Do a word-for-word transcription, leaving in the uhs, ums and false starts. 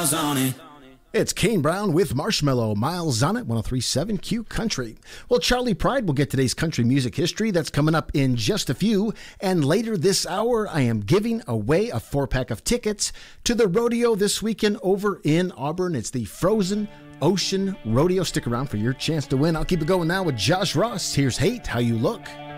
miles on it. It's Kane Brown with Marshmallow, Miles on it, one oh three point seven Q Country. Well, Charlie Pride will get today's country music history. That's coming up in just a few. And later this hour, I am giving away a four-pack of tickets to the rodeo this weekend over in Auburn. It's the Frozen Ocean Rodeo. Stick around for your chance to win. I'll keep it going now with Josh Ross. Here's Hate How You Look.